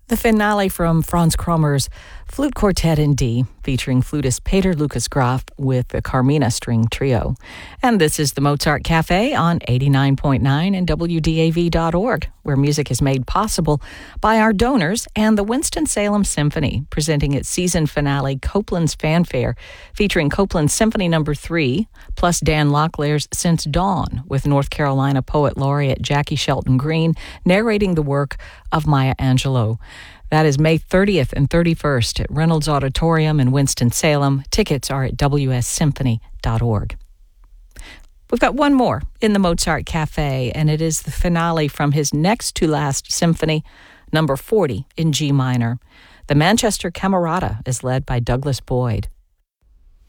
The finale from Franz Krommer's Flute Quartet in D, featuring flutist Peter Lucas Graf with the Carmina String Trio. And this is the Mozart Cafe on 89.9 and WDAV.org, where music is made possible by our donors and the Winston-Salem Symphony, presenting its season finale, Copland's Fanfare, featuring Copland Symphony No. 3, plus Dan Locklear's Since Dawn, with North Carolina Poet Laureate Jackie Shelton Green narrating the work of Maya Angelou. That is May 30th and 31st at Reynolds Auditorium in Winston-Salem. Tickets are at wssymphony.org. We've got one more in the Mozart Cafe, and it is the finale from his next to last symphony, number 40 in G minor. The Manchester Camerata is led by Douglas Boyd.